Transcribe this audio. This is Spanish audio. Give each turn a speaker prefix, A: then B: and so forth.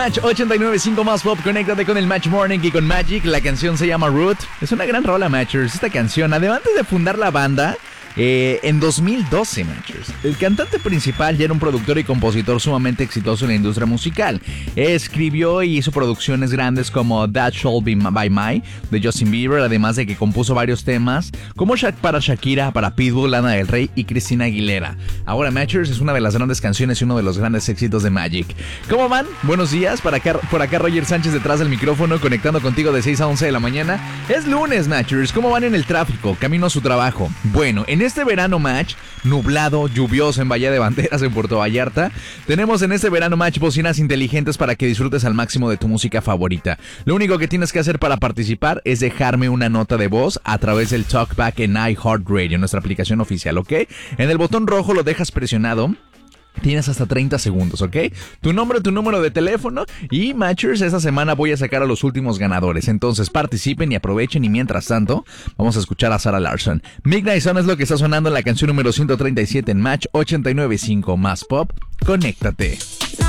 A: Match 89.5 más pop. Conéctate con el Match Morning y con Magic. La canción se llama Root. Es una gran rola, Matchers, esta canción. Además de fundar la banda en 2012, Matchers, el cantante principal ya era un productor y compositor sumamente exitoso en la industria musical. Escribió y hizo producciones grandes como That Shall Be By My de Justin Bieber, además de que compuso varios temas como para Shakira, para Pitbull, Lana del Rey y Christina Aguilera. Ahora, Matchers, es una de las grandes canciones y uno de los grandes éxitos de Magic. ¿Cómo van? Buenos días, por acá Roger Sánchez detrás del micrófono, conectando contigo de 6 a 11 de la mañana. Es lunes, Matchers. ¿Cómo van en el tráfico? Camino a su trabajo. Bueno, en este verano Match, nublado, lluvioso en Bahía de Banderas, en Puerto Vallarta, tenemos en este verano Match bocinas inteligentes para que disfrutes al máximo de tu música favorita. Lo único que tienes que hacer para participar es dejarme una nota de voz a través del Talkback en iHeartRadio, nuestra aplicación oficial, ¿ok? En el botón rojo lo dejas presionado. Tienes hasta 30 segundos, ¿ok? Tu nombre, tu número de teléfono y Matchers, esta semana voy a sacar a los últimos ganadores. Entonces participen y aprovechen, y mientras tanto vamos a escuchar a Sarah Larsson. Midnight Sun es lo que está sonando en la canción número 137 en Match 89.5 más pop. Conéctate.